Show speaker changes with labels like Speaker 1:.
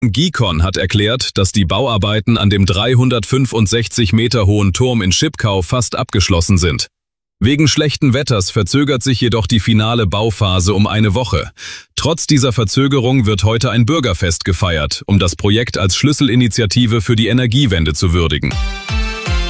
Speaker 1: GiCon hat erklärt, dass die Bauarbeiten an dem 365 Meter hohen Turm in Schipkau fast abgeschlossen sind. Wegen schlechten Wetters verzögert sich jedoch die finale Bauphase um eine Woche. Trotz dieser Verzögerung wird heute ein Bürgerfest gefeiert, um das Projekt als Schlüsselinitiative für die Energiewende zu würdigen.